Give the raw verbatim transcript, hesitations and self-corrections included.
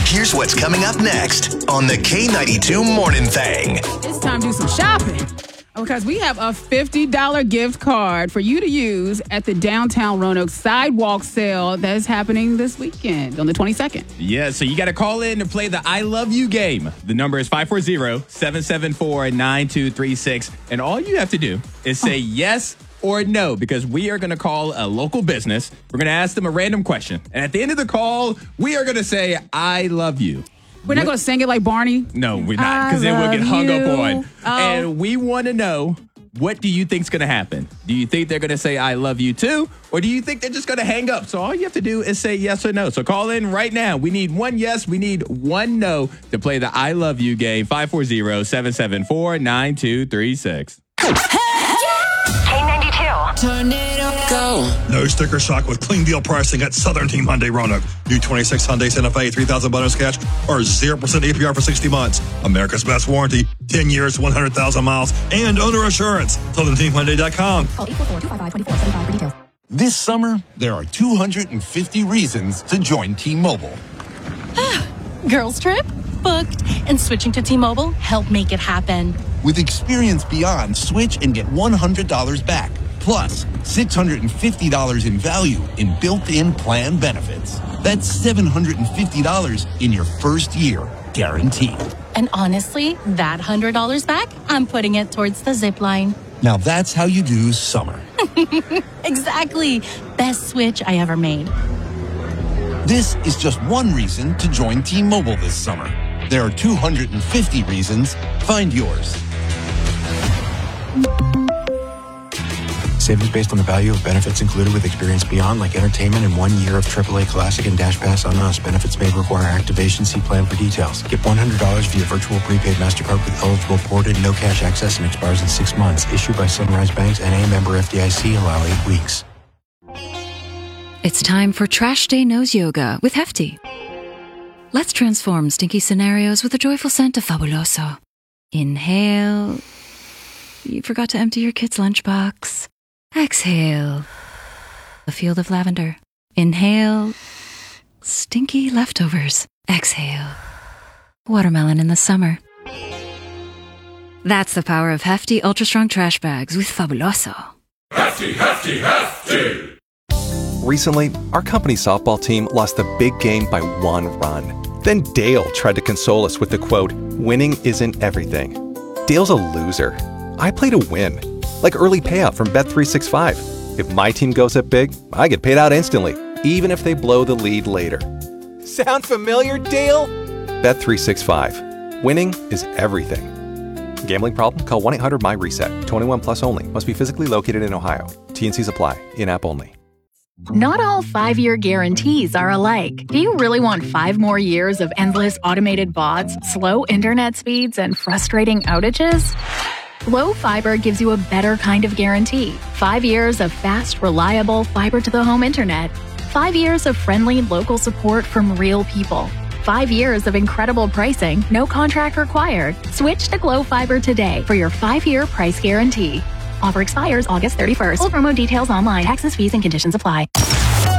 Here's what's coming up next on the K ninety-two Morning Thang. It's time to do some shopping because we have a fifty dollars gift card for you to use at the downtown Roanoke sidewalk sale that is happening this weekend on the twenty-second. Yeah, so you got to call in to play the I Love You game. The number is five four zero, seven seven four, nine two three six. And all you have to do is say oh. yes or no, because we are going to call a local business. We're going to ask them a random question. And at the end of the call, we are going to say, I love you. We're not going to sing it like Barney? No, we're not, because then we'll get hung you. up on. Oh. And we want to know, what do you think's going to happen? Do you think they're going to say, I love you too? Or do you think they're just going to hang up? So all you have to do is say yes or no. So call in right now. We need one yes. We need one no to play the I Love You game. five four zero, seven seven four, nine two three six. Turn it up, go. No sticker shock with clean deal pricing at Southern Team Hyundai Roanoke. New twenty-six Hyundai Santa Fe, three thousand bonus cash, or zero percent A P R for sixty months. America's best warranty, ten years, one hundred thousand miles, and owner assurance. Southern Team Hyundai dot com. Call eight four four, two five five, two four seven five for details. This summer, there are two hundred fifty reasons to join T-Mobile. Girls trip? Booked. And switching to T-Mobile helped make it happen. With Experience Beyond, switch and get one hundred dollars back. Plus, six hundred fifty dollars in value in built-in plan benefits. That's seven hundred fifty dollars in your first year, guaranteed. And honestly, that one hundred dollars back, I'm putting it towards the zip line. Now that's how you do summer. Exactly. Best switch I ever made. This is just one reason to join T-Mobile this summer. There are two hundred fifty reasons. Find yours. Savings based on the value of benefits included with Experience Beyond, like entertainment and one year of triple A Classic and Dash Pass on us. Benefits may require activation. See plan for details. Get one hundred dollars via virtual prepaid MasterCard with eligible ported, no cash access, and expires in six months. Issued by Sunrise Banks, N A member F D I C. Allow eight weeks. It's time for Trash Day Nose Yoga with Hefty. Let's transform stinky scenarios with a joyful scent of Fabuloso. Inhale. You forgot to empty your kid's lunchbox. Exhale. A field of lavender. Inhale. Stinky leftovers. Exhale. Watermelon in the summer. That's the power of Hefty Ultra Strong Trash Bags with Fabuloso. Hefty, Hefty, Hefty! Recently, our company softball team lost the big game by one run. Then Dale tried to console us with the quote, winning isn't everything. Dale's a loser. I play to win. Like early payout from Bet three sixty-five. If my team goes up big, I get paid out instantly, even if they blow the lead later. Sound familiar, Dale? Bet three sixty-five. Winning is everything. Gambling problem? Call one eight hundred M Y reset. twenty-one plus only. Must be physically located in Ohio. T and Cs apply. In-app only. Not all five-year guarantees are alike. Do you really want five more years of endless automated bots, slow internet speeds, and frustrating outages? Glo Fiber gives you a better kind of guarantee. Five years of fast, reliable fiber-to-the-home internet. Five years of friendly local support from real people. Five years of incredible pricing, no contract required. Switch to Glo Fiber today for your five-year price guarantee. Offer expires August thirty-first. Full promo details online. Taxes, fees, and conditions apply.